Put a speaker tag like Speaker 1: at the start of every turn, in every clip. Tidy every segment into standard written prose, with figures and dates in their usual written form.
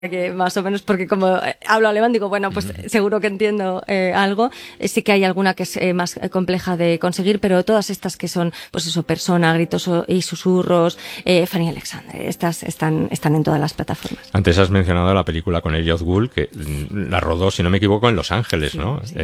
Speaker 1: que más o menos, porque como hablo alemán, digo, bueno, pues seguro que entiendo algo. Sí que hay alguna que es más compleja de conseguir, pero todas estas que son, pues eso, Persona, Gritos y Susurros, Fanny Alexander, estas están en todas las plataformas.
Speaker 2: Antes has mencionado la película con Elliot Gould, que la rodó, si no me equivoco, en Los Ángeles, ¿no?
Speaker 1: Sí.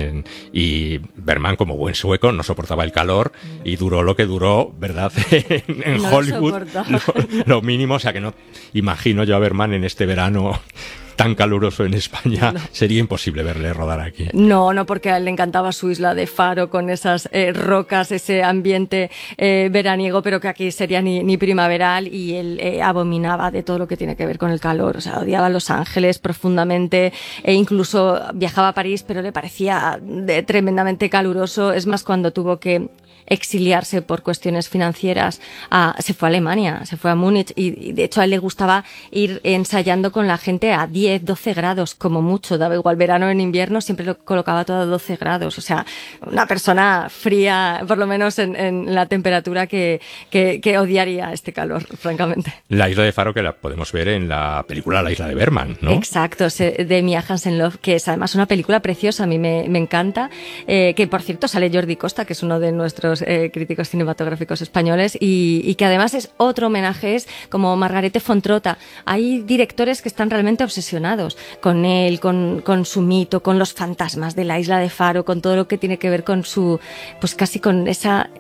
Speaker 2: Y Bergman, como buen sueco, no soportaba el calor y duró lo que duró, ¿verdad? en
Speaker 1: No
Speaker 2: Hollywood, lo mínimo, o sea que no imagino yo a Bergman en este verano tan caluroso en España, sería imposible verle rodar aquí.
Speaker 1: No, porque a él le encantaba su isla de Faro con esas rocas, ese ambiente veraniego, pero que aquí sería ni primaveral, y él abominaba de todo lo que tiene que ver con el calor. O sea, odiaba Los Ángeles profundamente, e incluso viajaba a París, pero le parecía tremendamente caluroso. Es más, cuando tuvo que exiliarse por cuestiones financieras, se fue a Alemania, se fue a Múnich, y de hecho a él le gustaba ir ensayando con la gente a 10, 12 grados como mucho, daba igual verano o en invierno, siempre lo colocaba todo a 12 grados, o sea, una persona fría, por lo menos en la temperatura, que odiaría este calor, francamente.
Speaker 2: La isla de Faro, que la podemos ver en la película La isla de Bergman, ¿no?
Speaker 1: Exacto, de Mia Hansen-Løve, que es además una película preciosa, a mí me encanta, que por cierto sale Jordi Costa, que es uno de nuestros críticos cinematográficos españoles, y que además es otro homenaje, es como Margarete Fontrota. Hay directores que están realmente obsesionados con él, con su mito, con los fantasmas de la isla de Faro, con todo lo que tiene que ver con su, pues casi con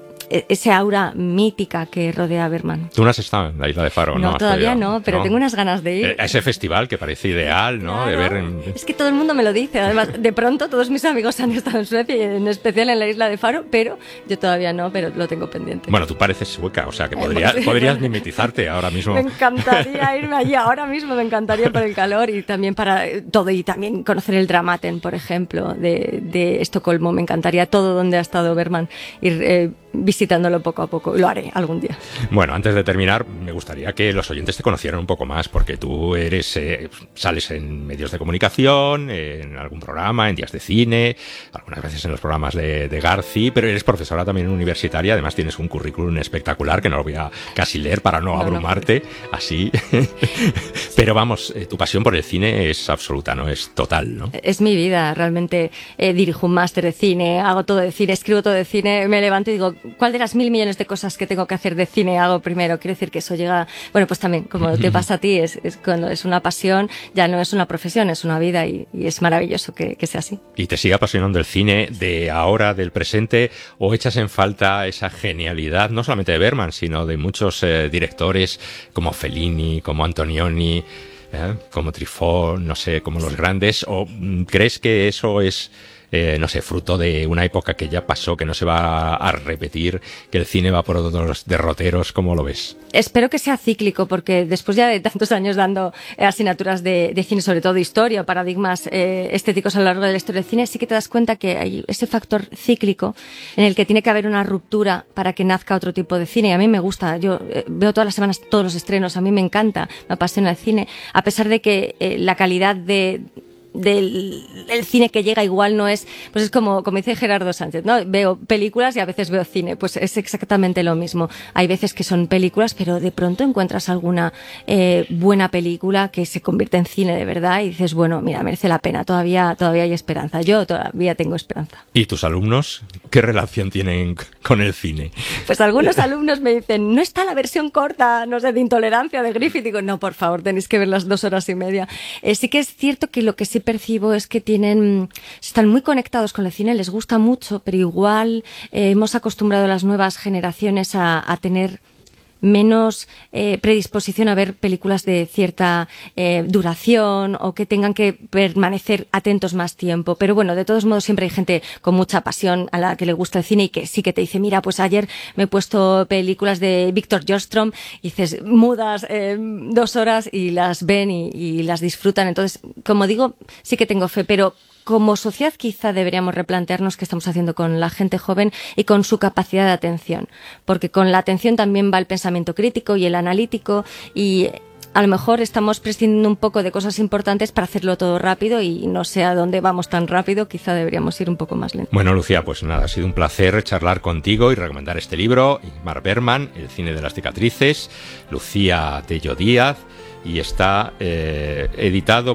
Speaker 1: ese aura mítica que rodea a Bergman.
Speaker 2: Tú no has estado en la isla de Faro, ¿no?
Speaker 1: No, todavía no, pero tengo unas ganas de ir.
Speaker 2: A ese festival que parece ideal, ¿no?
Speaker 1: Claro,
Speaker 2: de ver
Speaker 1: es que todo el mundo me lo dice. Además, de pronto todos mis amigos han estado en Suecia, y en especial en la isla de Faro, pero yo todavía no, pero lo tengo pendiente.
Speaker 2: Bueno, tú pareces sueca, o sea que podrías mimetizarte ahora mismo.
Speaker 1: Me encantaría irme allí ahora mismo, me encantaría, por el calor y también para todo, y también conocer el Dramaten, por ejemplo, de Estocolmo. Me encantaría todo donde ha estado Bergman, ir visitándolo poco a poco. Lo haré algún día.
Speaker 2: Bueno, antes de terminar, me gustaría que los oyentes te conocieran un poco más, porque tú sales en medios de comunicación, en algún programa, en días de cine, algunas veces en los programas de Garci, pero eres profesora también universitaria. Además tienes un currículum espectacular que no lo voy a casi leer para no abrumarte, así. Pero vamos, tu pasión por el cine es absoluta, ¿no? Es total, ¿no?
Speaker 1: Es mi vida, realmente. Dirijo un máster de cine, hago todo de cine, escribo todo de cine, me levanto y digo, ¿cuál de las 1.000 millones de cosas que tengo que hacer de cine hago primero? Quiero decir que eso llega, bueno, pues también, como te pasa a ti, es cuando es una pasión, ya no es una profesión, es una vida, y es maravilloso que sea así.
Speaker 2: ¿Y te sigue apasionando el cine de ahora, del presente, o echas en falta esa genialidad, no solamente de Bergman, sino de muchos directores como Fellini, como Antonioni, como Truffaut, no sé, como los grandes? ¿O crees que eso es no sé, fruto de una época que ya pasó, que no se va a repetir, que el cine va por otros derroteros? ¿Cómo lo ves?
Speaker 1: Espero que sea cíclico, porque después ya de tantos años dando asignaturas de cine, sobre todo de historia, paradigmas estéticos a lo largo de la historia del cine, sí que te das cuenta que hay ese factor cíclico en el que tiene que haber una ruptura para que nazca otro tipo de cine. Y a mí me gusta, yo veo todas las semanas todos los estrenos, a mí me encanta, me apasiona el cine, a pesar de que la calidad del cine que llega igual no es, pues es como dice Gerardo Sánchez, ¿no? Veo películas y a veces veo cine, pues es exactamente lo mismo. Hay veces que son películas, pero de pronto encuentras alguna buena película que se convierte en cine de verdad y dices, bueno, mira, merece la pena, todavía hay esperanza. Yo todavía tengo esperanza.
Speaker 2: ¿Y tus alumnos qué relación tienen con el cine?
Speaker 1: Pues algunos alumnos me dicen, ¿no está la versión corta, no sé, de Intolerancia de Griffith? Digo, no, por favor, tenéis que ver las 2 horas y media. Sí que es cierto que lo que sí percibo es que están muy conectados con el cine, les gusta mucho, pero igual hemos acostumbrado a las nuevas generaciones a tener menos predisposición a ver películas de cierta duración, o que tengan que permanecer atentos más tiempo. Pero bueno, de todos modos siempre hay gente con mucha pasión a la que le gusta el cine y que sí que te dice, mira, pues ayer me he puesto películas de Víctor Jostrom, y dices, mudas 2 horas y las ven y las disfrutan. Entonces, como digo, sí que tengo fe, pero como sociedad quizá deberíamos replantearnos qué estamos haciendo con la gente joven y con su capacidad de atención, porque con la atención también va el pensamiento crítico y el analítico, y a lo mejor estamos prescindiendo un poco de cosas importantes para hacerlo todo rápido, y no sé a dónde vamos tan rápido, quizá deberíamos ir un poco más lento.
Speaker 2: Bueno, Lucía, pues nada, ha sido un placer charlar contigo y recomendar este libro, Ingmar Bergman, El cine de las cicatrices, Lucía Tello Díaz. y está editado